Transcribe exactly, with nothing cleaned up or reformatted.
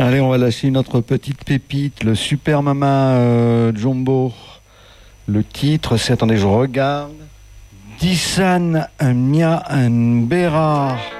Allez, on va lâcher une autre petite pépite, le Super Mama euh, Jumbo. Le titre, c'est, attendez, je regarde. Dissan Mia Mbera.